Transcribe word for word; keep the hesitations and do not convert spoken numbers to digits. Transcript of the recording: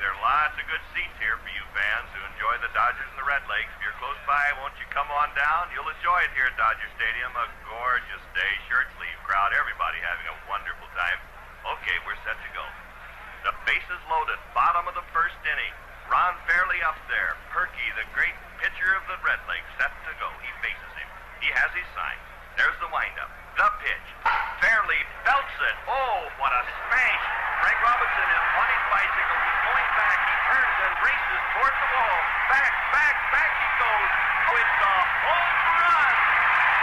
there are lots of good seats here for you fans who enjoy the Dodgers and the Red Lakes. If you're close by, won't you come on down? You'll enjoy it here at Dodger Stadium. A gorgeous day, shirt sleeve crowd, everybody having a wonderful time. Okay, we're set to go. The bases loaded, bottom of the first inning. Ron Fairley up there. Perky, the great pitcher of the Red Lakes, set to go. He faces him. He has his sign. There's the windup.